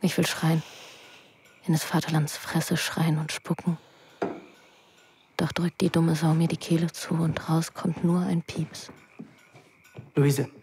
Ich will schreien. In des Vaterlands Fresse schreien und spucken. Doch drückt die dumme Sau mir die Kehle zu und raus kommt nur ein Pieps. Luise.